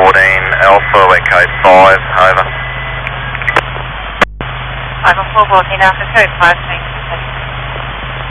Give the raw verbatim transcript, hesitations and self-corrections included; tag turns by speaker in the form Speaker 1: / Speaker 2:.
Speaker 1: fourteen Alpha, we're code five, over.
Speaker 2: Over four fourteen Alpha, code five, thanks.